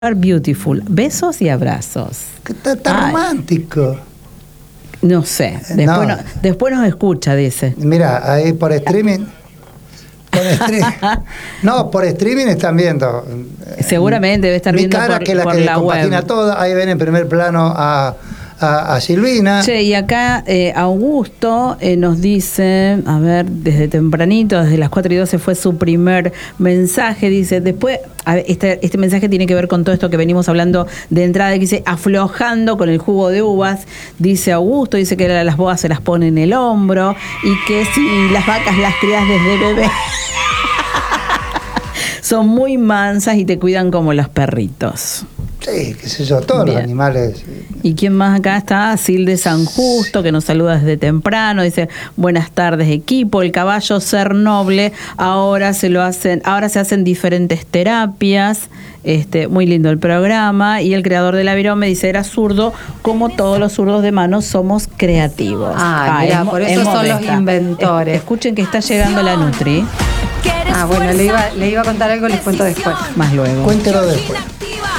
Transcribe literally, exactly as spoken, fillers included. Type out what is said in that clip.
Beautiful. Besos y abrazos. Que está tan romántico. No sé. Después, No. no, después nos escucha, dice. Mira, ahí por streaming. Por streaming. No, por streaming están viendo. Seguramente debe estar Mi viendo cara, por, que es la por que la compagina web. todo. Ahí ven en primer plano a, a, a Silvina. Che, y acá eh, Augusto eh, nos dice, a ver, desde tempranito, desde las cuatro y doce fue su primer mensaje, dice, después, a ver, este, este mensaje tiene que ver con todo esto que venimos hablando de entrada, que dice, aflojando con el jugo de uvas, dice Augusto, dice que las boas se las pone en el hombro, y que si las vacas las crías desde bebé, son muy mansas y te cuidan como los perritos. Sí, qué sé yo, todos Bien. los animales. ¿Y quién más acá está? Silde San Justo, que nos saluda desde temprano, dice, buenas tardes equipo, el caballo ser noble, ahora se lo hacen, ahora se hacen diferentes terapias, este, muy lindo el programa, y el creador del avión me dice, era zurdo, como todos los zurdos de mano somos creativos. Ah, mirá, es, por es eso son los modesta. inventores. Es, escuchen que está llegando la Nutri, Ah, bueno, le iba, le iba a contar algo, les cuento después. más luego. Cuéntelo después.